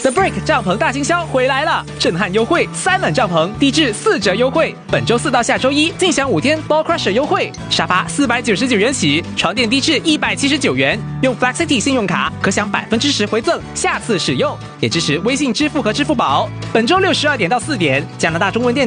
The Break 帐篷大行销回来了，震撼优惠，3暖帐篷低至4折优惠。本周4到下周1，尽享5天 Ball Crusher 优惠，沙发499元起，床垫低至179元。用 Flexity 信用卡可享10%回赠，下次使用，也支持微信支付和支付宝。本周6、12点到4点，加拿大中文店